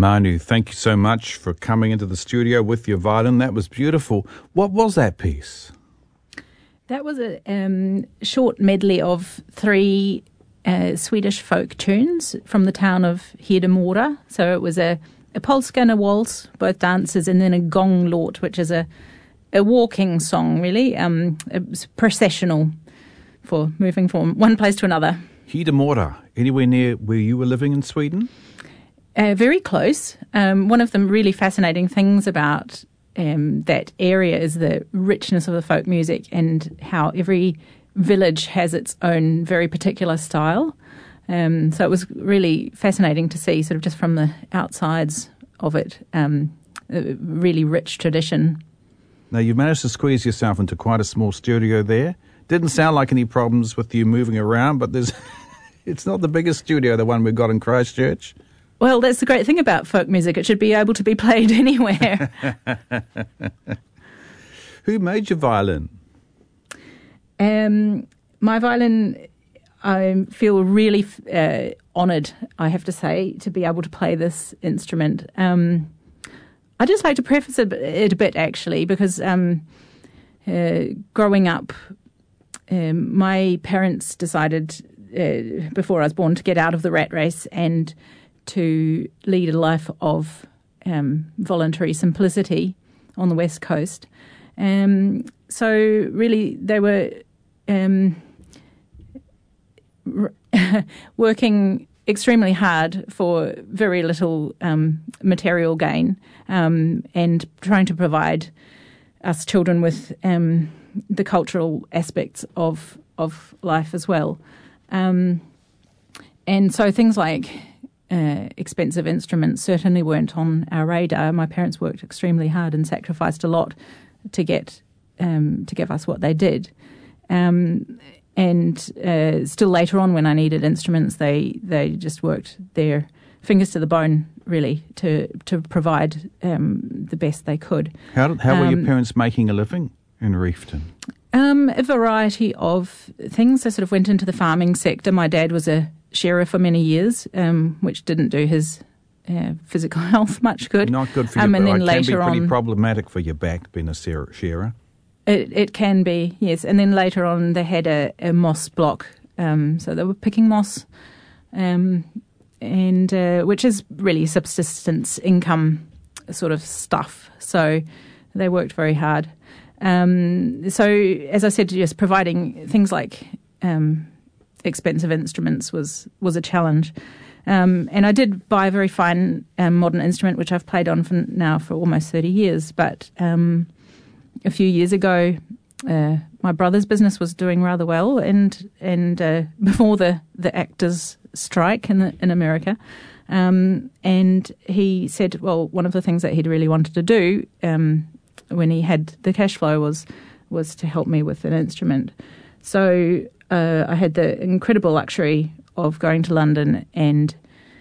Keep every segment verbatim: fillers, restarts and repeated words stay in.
Manu, thank you so much for coming into the studio with your violin. That was beautiful. What was that piece? That was a um, short medley of three uh, Swedish folk tunes from the town of Hedemora. So it was a, a polska and a waltz, both dances, and then a gånglåt, which is a, a walking song, really, um, a processional for moving from one place to another. Hedemora, anywhere near where you were living in Sweden? Uh, very close. Um, one of the really fascinating things about um, that area is the richness of the folk music and how every village has its own very particular style. Um, so it was really fascinating to see, sort of just from the outsides of it, um, a really rich tradition. Now, you've managed to squeeze yourself into quite a small studio there. Didn't sound like any problems with you moving around, but there's it's not the biggest studio, the one we've got in Christchurch. Well, that's the great thing about folk music. It should be able to be played anywhere. Who made your violin? Um, my violin, I feel really uh, honoured, I have to say, to be able to play this instrument. Um, I just like to preface it, it a bit, actually, because um, uh, growing up, um, my parents decided uh, before I was born to get out of the rat race and to lead a life of um, voluntary simplicity on the West Coast. Um, so really they were um, r- working extremely hard for very little um, material gain um, and trying to provide us children with um, the cultural aspects of, of life as well. Um, and so things like Uh, expensive instruments certainly weren't on our radar. My parents worked extremely hard and sacrificed a lot to get um, to give us what they did. Um, and uh, still later on, when I needed instruments, they they just worked their fingers to the bone, really, to to provide um, the best they could. How did, how were um, your parents making a living in Reefton? Um, a variety of things. I sort of went into the farming sector. My dad was a shearer for many years, um, which didn't do his uh, physical health much good. Not good for your um, back. And then it later can be pretty on, problematic for your back being a shearer. It, it can be, yes. And then later on, they had a, a moss block, um, so they were picking moss, um, and uh, which is really subsistence income sort of stuff. So they worked very hard. Um, so as I said, just providing things like um, expensive instruments was was a challenge. Um, and I did buy a very fine um, modern instrument, which I've played on for now for almost thirty years. But um, a few years ago, uh, my brother's business was doing rather well, and and uh, before the, the actors' strike in the, in America, um, and he said, well, one of the things that he'd really wanted to do um, when he had the cash flow was was to help me with an instrument. So Uh, I had the incredible luxury of going to London and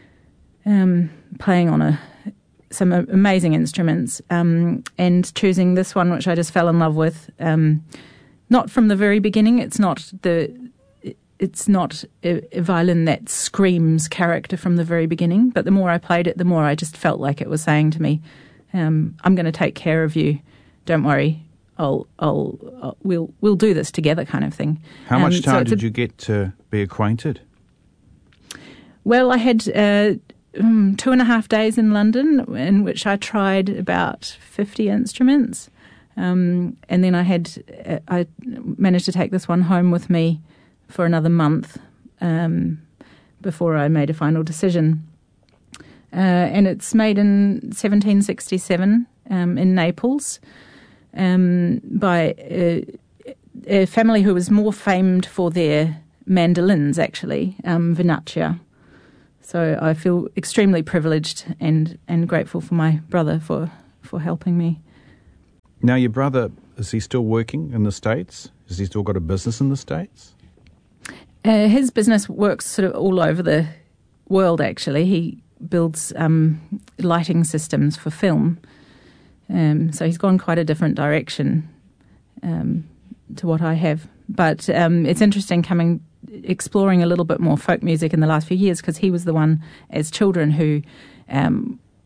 um, playing on a, some amazing instruments um, and choosing this one, which I just fell in love with. Um, not from the very beginning. It's not the. It's not a, a violin that screams character from the very beginning. But the more I played it, the more I just felt like it was saying to me, um, "I'm going to take care of you. Don't worry. I'll, I'll, I'll, we'll, we'll do this together," kind of thing. How um, much time so did a, you get to be acquainted? Well, I had uh, um, two and a half days in London in which I tried about fifty instruments, um, and then I had uh, I managed to take this one home with me for another month um, before I made a final decision. Uh, and it's made in seventeen sixty-seven um, in Naples. Um, by a, a family who was more famed for their mandolins, actually, um, Vernaccia. So I feel extremely privileged and, and grateful for my brother for, for helping me. Now, your brother, is he still working in the States? Has he still got a business in the States? Uh, his business works sort of all over the world, actually. He builds um, lighting systems for film. Um, so he's gone quite a different direction um, to what I have. But um, it's interesting coming, exploring a little bit more folk music in the last few years, because he was the one as children who um,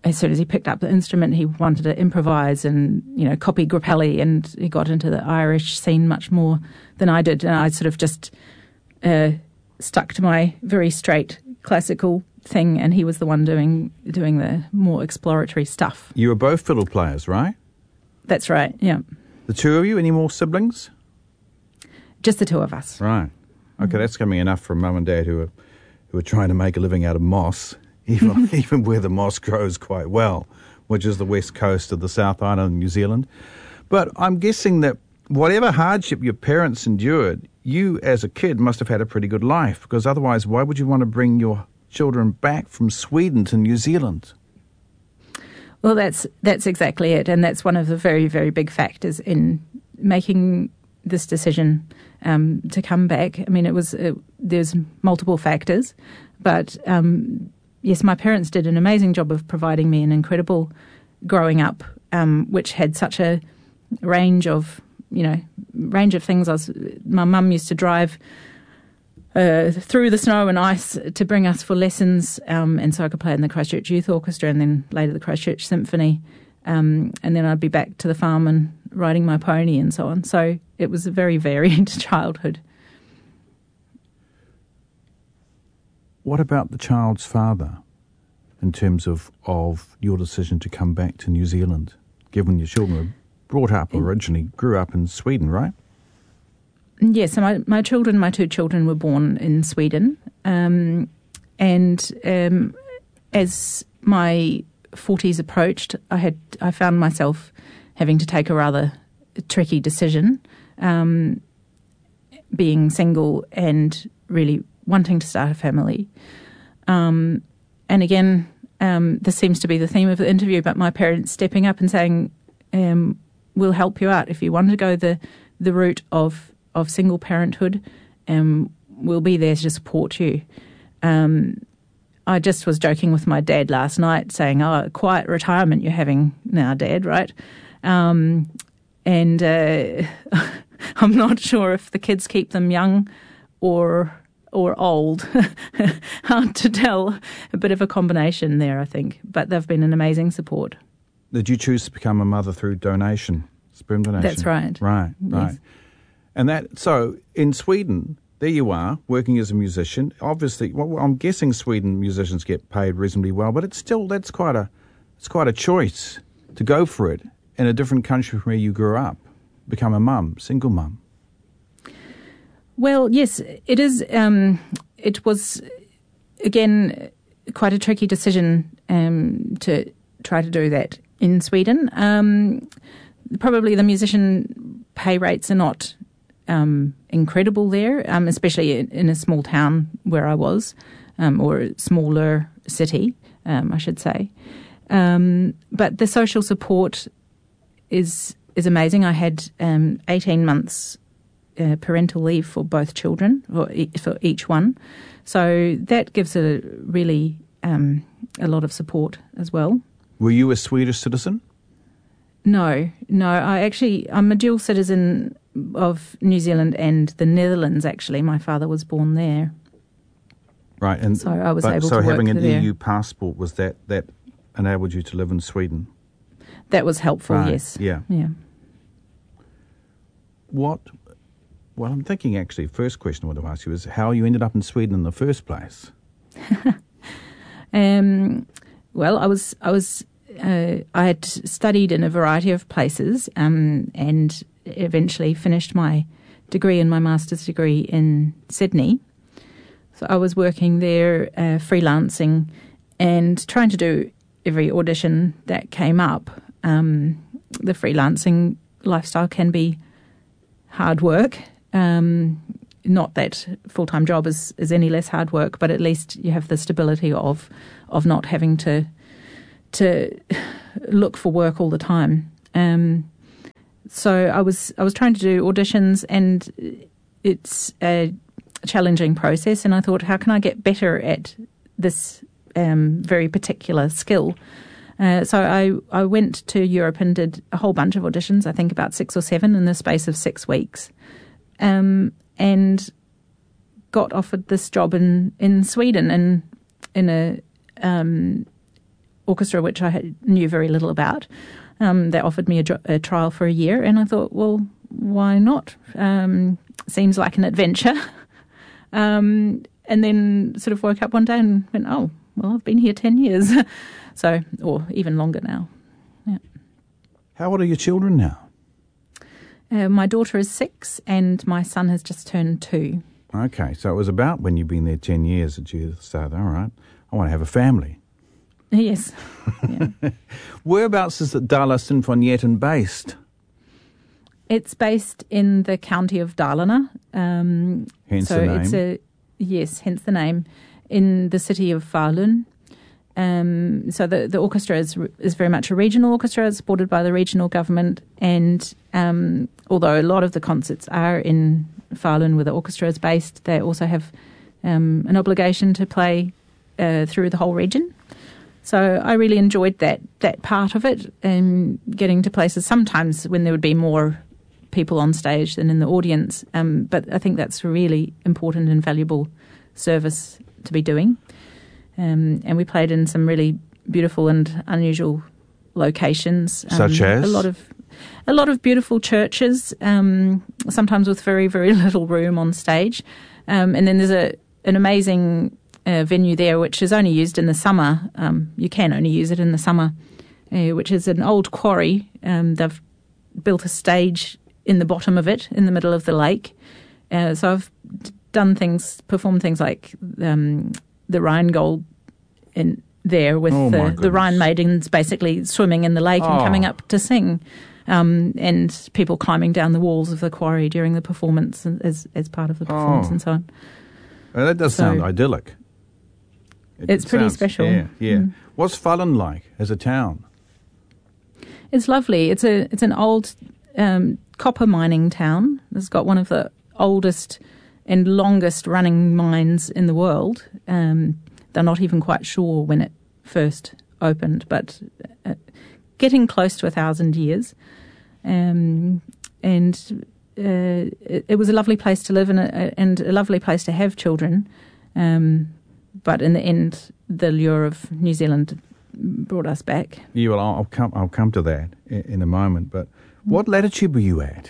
as soon as he picked up the instrument, he wanted to improvise and, you know, copy Grappelli, and he got into the Irish scene much more than I did. And I sort of just uh, stuck to my very straight classical thing, and he was the one doing doing the more exploratory stuff. You were both fiddle players, right? That's right, yeah. The two of you? Any more siblings? Just the two of us. Right. Okay, mm-hmm. That's going to be enough for mum and dad who are, who are trying to make a living out of moss. Even, even where the moss grows quite well, which is the west coast of the South Island of New Zealand. But I'm guessing that whatever hardship your parents endured, you as a kid must have had a pretty good life, because otherwise why would you want to bring your children back from Sweden to New Zealand? Well, that's that's exactly it, and that's one of the very, very big factors in making this decision um, to come back. I mean, it was uh, there's multiple factors, but um, yes, my parents did an amazing job of providing me an incredible growing up, um, which had such a range of, you know, range of things. I was, my mum used to drive uh, through the snow and ice to bring us for lessons, um, and so I could play in the Christchurch Youth Orchestra and then later the Christchurch Symphony, um, and then I'd be back to the farm and riding my pony and so on. So it was a very varied childhood. What about the child's father in terms of, of your decision to come back to New Zealand, given your children were brought up originally, grew up in Sweden, right? Yes, so my, my children, my two children were born in Sweden. Um, and um, as my forties approached, I had I found myself having to take a rather tricky decision, um, being single and really wanting to start a family. Um, and again, um, this seems to be the theme of the interview, but my parents stepping up and saying, um, we'll help you out. If you want to go the, the route of, of single parenthood, um, we'll be there to support you. Um, I just was joking with my dad last night saying, oh, quiet retirement you're having now, Dad, right? Um, and uh, I'm not sure if the kids keep them young or... or old. Hard to tell. A bit of a combination there, I think. But they've been an amazing support. Did you choose to become a mother through donation, sperm donation? That's right. Right, right. Yes. And that, so in Sweden, there you are, working as a musician. Obviously, well, I'm guessing Sweden musicians get paid reasonably well, but it's still, that's quite a, it's quite a choice to go for it in a different country from where you grew up, become a mum, single mum. Well, yes, it is. Um, it was, again, quite a tricky decision um, to try to do that in Sweden. Um, probably the musician pay rates are not um, incredible there, um, especially in, in a small town where I was, um, or a smaller city, um, I should say. Um, but the social support is is amazing. I had um, eighteen months Uh, parental leave for both children, or e- for each one. So that gives a really um, a lot of support as well. Were you a Swedish citizen? No, no. I actually, I'm a dual citizen of New Zealand and the Netherlands, actually. My father was born there. Right. And so I was but, able so to work having an there. E U passport, was that, that enabled you to live in Sweden? That was helpful, right. yes. Yeah. Yeah. What... Well, I'm thinking actually, first question I want to ask you is how you ended up in Sweden in the first place. um, well, I was I was uh, I had studied in a variety of places, um, and eventually finished my degree and my master's degree in Sydney. So I was working there, uh, freelancing, and trying to do every audition that came up. Um, the freelancing lifestyle can be hard work. Um, not that full-time job is, is any less hard work, but at least you have the stability of of not having to to look for work all the time. Um, so I was I was trying to do auditions, and it's a challenging process. And I thought, how can I get better at this um, very particular skill? Uh, so I, I went to Europe and did a whole bunch of auditions, I think about six or seven in the space of six weeks. Um, and got offered this job in, in Sweden in in a um, orchestra, which I had, knew very little about. Um, they offered me a, a trial for a year, and I thought, well, why not? Um, seems like an adventure. um, and then sort of woke up one day and went, oh, well, I've been here ten years. So, or even longer now. Yeah. How old are your children now? Uh, my daughter is six and my son has just turned two. Okay, so it was about when you've been there ten years that you started, all right, I want to have a family. Yes. Yeah. Whereabouts is the Dala Sinfonietten based? It's based in the county of Dalarna. Um, hence so the name. It's a, yes, hence the name, in the city of Falun. Um, so the, the orchestra is is very much a regional orchestra. It's supported by the regional government, and um, although a lot of the concerts are in Falun where the orchestra is based, they also have um, an obligation to play uh, through the whole region. So I really enjoyed that that part of it, and getting to places sometimes when there would be more people on stage than in the audience. Um, but I think that's a really important and valuable service to be doing. Um, and we played in some really beautiful and unusual locations, um, such as a lot of a lot of beautiful churches, um, sometimes with very very little room on stage. Um, and then there's a an amazing uh, venue there, which is only used in the summer. Um, you can only use it in the summer, uh, which is an old quarry. Um, they've built a stage in the bottom of it, in the middle of the lake. Uh, so I've done things, performed things like um, the Rheingold in there with oh the, the Rhine maidens basically swimming in the lake oh. and coming up to sing, um, and people climbing down the walls of the quarry during the performance as as part of the performance oh. and so on. Well, that does so, sound idyllic. It it's pretty sounds, special. Yeah, yeah. Mm. What's Falun like as a town? It's lovely. It's a it's an old um, copper mining town. It's got one of the oldest and longest running mines in the world. Um, they're not even quite sure when it first opened, but uh, getting close to a thousand years. Um, and uh, it, it was a lovely place to live and a, and a lovely place to have children. Um, but in the end, the lure of New Zealand brought us back. Yeah, well, I'll come. I'll come to that in, in a moment. But what latitude were you at?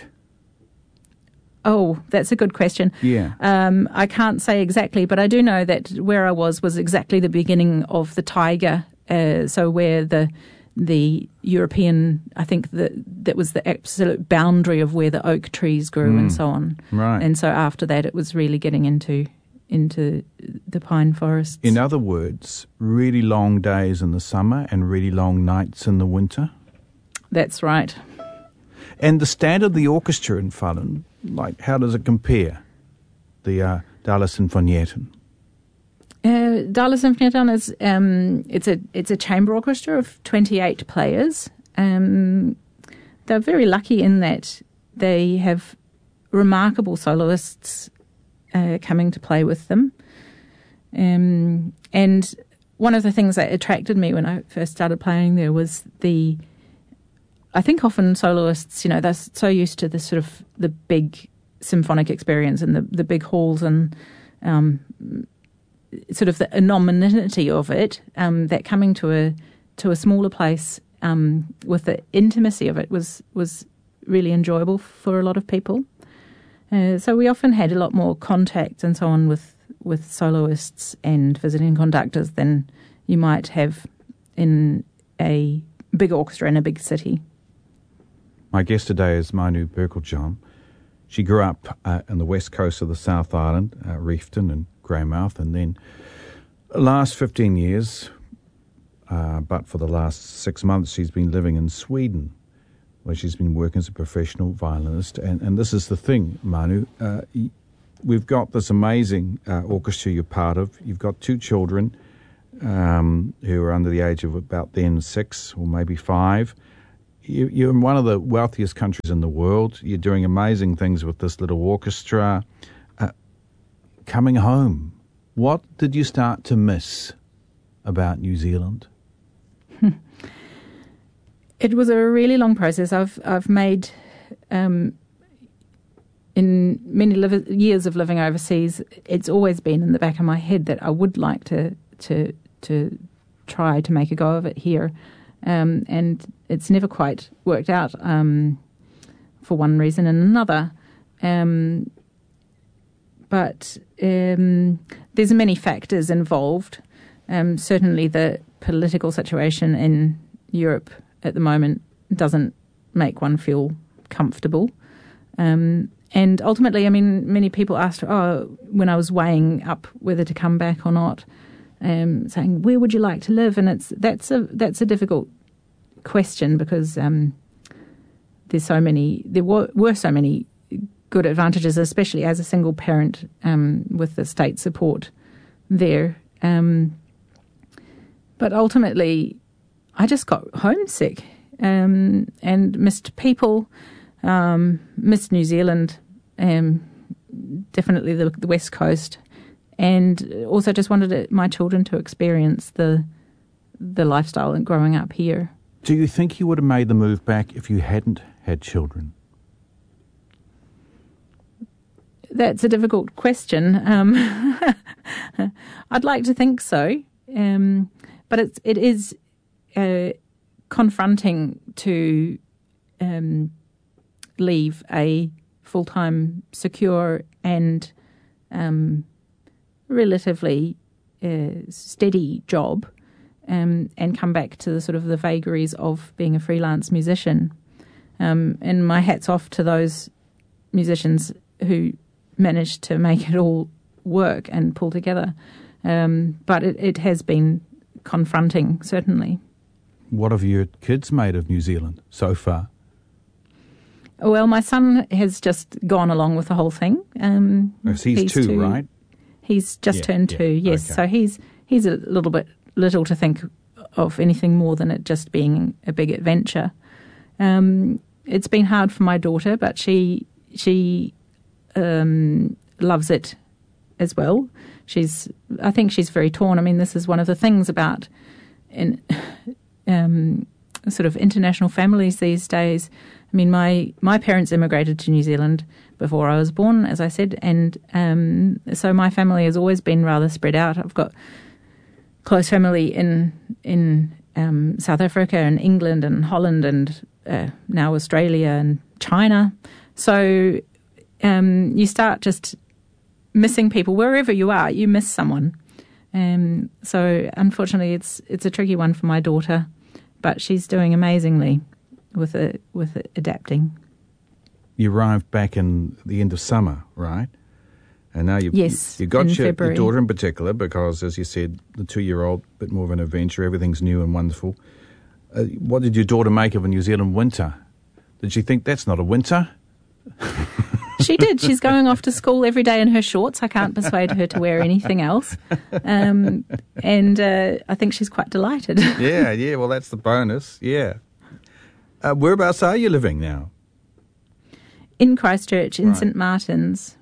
Oh, that's a good question. Yeah. Um, I can't say exactly, but I do know that where I was was exactly the beginning of the taiga. Uh, so where the the European, I think that that was the absolute boundary of where the oak trees grew mm. and so on. Right. And so after that, it was really getting into into the pine forests. In other words, really long days in the summer and really long nights in the winter. That's right. And the standard of the orchestra in Falun, like, how does it compare? The uh, Dala Sinfonietten. Uh, Dala Sinfonietten is um, it's a it's a chamber orchestra of twenty-eight players. Um, they're very lucky in that they have remarkable soloists uh, coming to play with them. Um, and one of the things that attracted me when I first started playing there was the. I think often soloists, you know, they're so used to the sort of the big symphonic experience and the, the big halls and um, sort of the anonymity of it, um, that coming to a to a smaller place um, with the intimacy of it was was really enjoyable for a lot of people. Uh, so we often had a lot more contact and so on with, with soloists and visiting conductors than you might have in a big orchestra in a big city. My guest today is Manu Berkeljohn. She grew up uh, on the west coast of the South Island, uh, Reefton and Greymouth, and then the last fifteen years, uh, but for the last six months, she's been living in Sweden, where she's been working as a professional violinist. And, and this is the thing, Manu. Uh, we've got this amazing uh, orchestra you're part of. You've got two children um, who are under the age of about then six or maybe five. You, you're in one of the wealthiest countries in the world. You're doing amazing things with this little orchestra. Uh, coming home, what did you start to miss about New Zealand? It was a really long process. I've I've made, um, in many li- years of living overseas, it's always been in the back of my head that I would like to to to try to make a go of it here. Um, and it's never quite worked out um, for one reason and another. Um, but um, there's many factors involved. Um, certainly the political situation in Europe at the moment doesn't make one feel comfortable. Um, and ultimately, I mean, many people asked, oh, when I was weighing up whether to come back or not, um, saying, where would you like to live? And it's that's a that's a difficult question because um, there's so many, there were, were so many good advantages, especially as a single parent um, with the state support there. Um, but ultimately, I just got homesick um, and missed people, um, missed New Zealand, um, definitely the, the West Coast, and also just wanted it, my children to experience the the lifestyle and growing up here. Do you think you would have made the move back if you hadn't had children? That's a difficult question. Um, I'd like to think so, um, but it's it is uh, confronting to um, leave a full-time, secure and um, relatively uh, steady job um, and come back to the sort of the vagaries of being a freelance musician. Um, and my hat's off to those musicians who managed to make it all work and pull together. Um, but it, it has been confronting, certainly. What have your kids made of New Zealand so far? Well, my son has just gone along with the whole thing. Um, he's, he's two, two, right? He's just yeah, turned yeah, two, yes. Okay. So he's he's a little bit little to think of anything more than it just being a big adventure. Um, it's been hard for my daughter, but she she um, loves it as well. She's I think she's very torn. I mean, this is one of the things about in um, sort of international families these days. I mean, my, my parents immigrated to New Zealand before I was born, as I said, and um, so my family has always been rather spread out. I've got close family in in um, South Africa and England and Holland and uh, now Australia and China. So um, you start just missing people. Wherever you are, you miss someone. Um, so unfortunately, it's it's a tricky one for my daughter, but she's doing amazingly with it, with it adapting. You arrived back in the end of summer, right? And now you've, yes, you, you got your, your February. daughter in particular because, as you said, the two-year-old, a bit more of an adventure, everything's new and wonderful. Uh, what did your daughter make of a New Zealand winter? Did she think that's not a winter? She did. She's going off to school every day in her shorts. I can't persuade her to wear anything else. Um, and uh, I think she's quite delighted. yeah, yeah, well, that's the bonus, yeah. Uh, whereabouts are you living now? In Christchurch, in Right. Saint Martin's.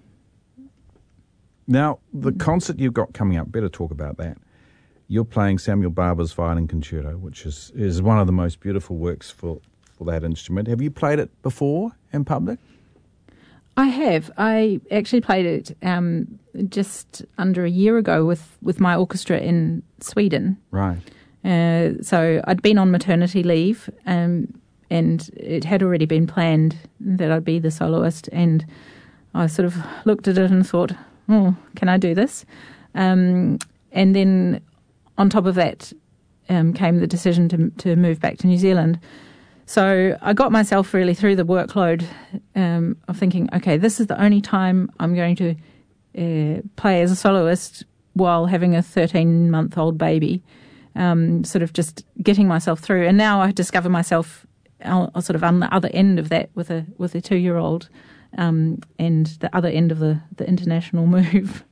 Now, the concert you've got coming up, better talk about that. You're playing Samuel Barber's Violin Concerto, which is, is one of the most beautiful works for, for that instrument. Have you played it before in public? I have. I actually played it um, just under a year ago with, with my orchestra in Sweden. Right. Uh, so I'd been on maternity leave um, and it had already been planned that I'd be the soloist, and I sort of looked at it and thought, oh, can I do this? Um, and then on top of that um, came the decision to to move back to New Zealand. So I got myself really through the workload um, of thinking, okay, this is the only time I'm going to uh, play as a soloist while having a thirteen-month-old baby, um, sort of just getting myself through. And now I discover myself uh, sort of on the other end of that with a with a two-year-old um, and the other end of the, the international move.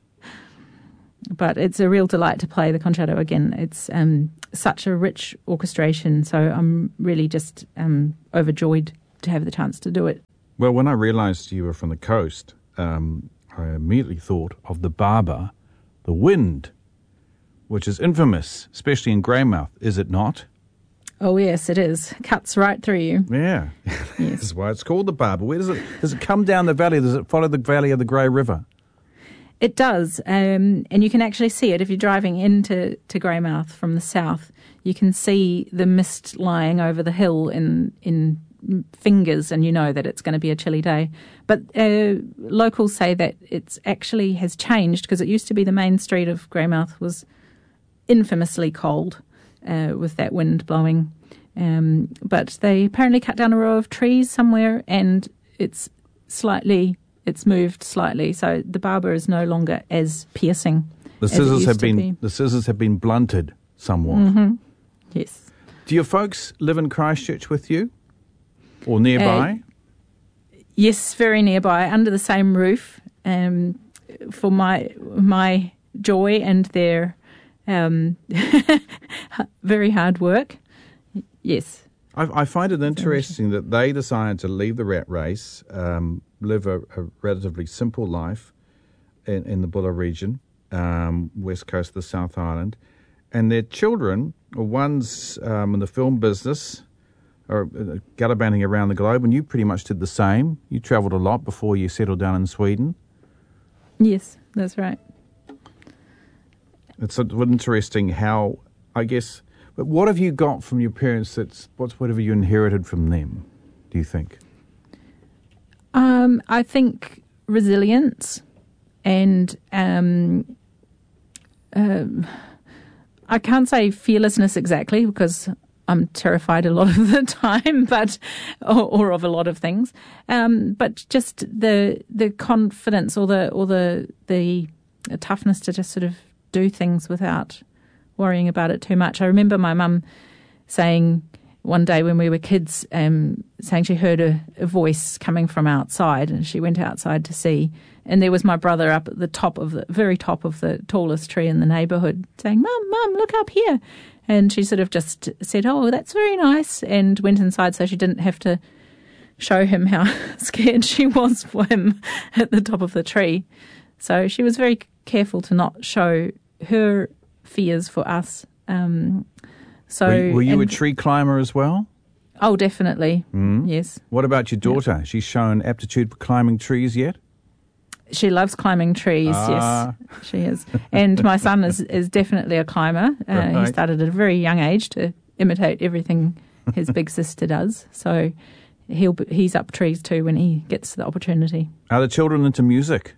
But it's a real delight to play the concerto again. It's um, such a rich orchestration, so I'm really just um, overjoyed to have the chance to do it. Well, when I realised you were from the coast, um, I immediately thought of the Barber, the wind, which is infamous, especially in Greymouth, is it not? Oh, yes, it is. Cuts right through you. Yeah. Yes. That's why it's called the Barber. Where does it, does it come down the valley? Does it follow the valley of the Grey River? It does, um, and you can actually see it if you're driving into to Greymouth from the south. You can see the mist lying over the hill in in fingers, and you know that it's going to be a chilly day. But uh, locals say that it's actually has changed, because it used to be the main street of Greymouth was infamously cold uh, with that wind blowing. Um, but they apparently cut down a row of trees somewhere, and it's slightly... It's moved slightly, so the barber is no longer as piercing. The scissors have been be. the scissors have been blunted somewhat. Mm-hmm. Yes. Do your folks live in Christchurch with you, or nearby? Uh, yes, very nearby, under the same roof. Um, for my my joy and their um, very hard work. Yes. I, I find it interesting that they decided to leave the rat race, um, live a, a relatively simple life in, in the Bulla region, um, west coast of the South Island, and their children, one's um, in the film business, or uh, gallivanting around the globe, and you pretty much did the same. You travelled a lot before you settled down in Sweden. Yes, that's right. It's sort of interesting how, I guess... But what have you got from your parents that's, what's whatever you inherited from them, do you think? Um, I think resilience and um, uh, I can't say fearlessness exactly, because I'm terrified a lot of the time, but or, or of a lot of things. Um, but just the the confidence or the or the the toughness to just sort of do things without worrying about it too much. I remember my mum saying one day when we were kids, um, saying she heard a, a voice coming from outside, and she went outside to see, and there was my brother up at the top of the very top of the tallest tree in the neighbourhood saying, "Mum, Mum, look up here." And she sort of just said, "Oh, that's very nice," and went inside so she didn't have to show him how scared she was for him at the top of the tree. So she was very careful to not show her fears for us. Um, so were, were you and, a tree climber as well? Oh, definitely. Mm. Yes. What about your daughter? Yeah. She's shown aptitude for climbing trees yet? She loves climbing trees. Ah. Yes, she is. And my son is, is definitely a climber. Uh, right. He started at a very young age to imitate everything his big sister does. So he'll he's up trees too when he gets the opportunity. Are the children into music?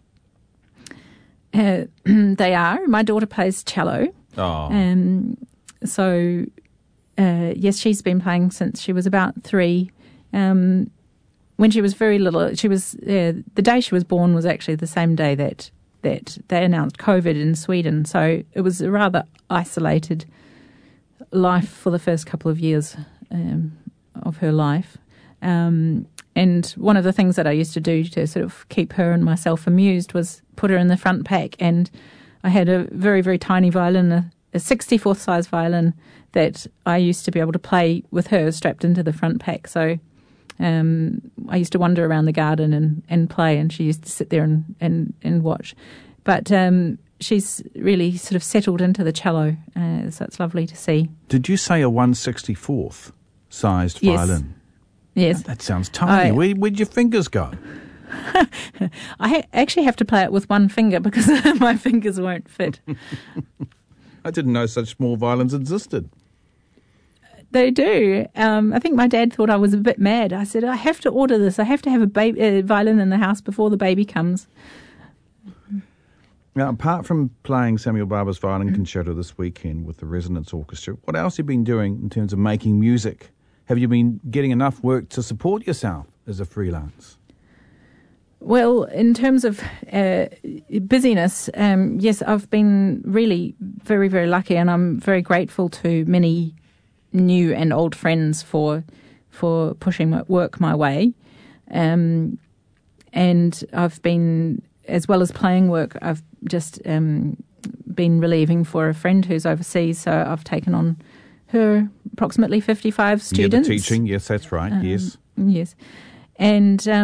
Uh, they are. My daughter plays cello. Oh. Um, so, uh, yes, she's been playing since she was about three. Um, when she was very little, she was uh, the day she was born was actually the same day that that they announced COVID in Sweden. So it was a rather isolated life for the first couple of years um, of her life. Um, and one of the things that I used to do to sort of keep her and myself amused was put her in the front pack, and I had a very, very tiny violin, a, a sixty-fourth size violin that I used to be able to play with her strapped into the front pack. So um, I used to wander around the garden and, and play, and she used to sit there and, and, and watch. But um, she's really sort of settled into the cello, uh, so it's lovely to see. Did you say a one sixty-fourth sized yes. violin? Yes. That, that sounds tiny. I, Where, where'd your fingers go? I ha- actually have to play it with one finger because my fingers won't fit. I didn't know such small violins existed. They do. Um, I think my dad thought I was a bit mad. I said, I have to order this. I have to have a baby, uh, violin in the house before the baby comes. Now, apart from playing Samuel Barber's violin concerto this weekend with the Resonance Orchestra, what else have you been doing in terms of making music? Have you been getting enough work to support yourself as a freelance? Well, in terms of uh, busyness, um, yes, I've been really very, very lucky, and I'm very grateful to many new and old friends for for pushing my work my way. Um, and I've been, as well as playing work, I've just um, been relieving for a friend who's overseas, so I've taken on her approximately fifty-five students. Yeah, the teaching, yes, that's right, um, yes. Yes. And... Um,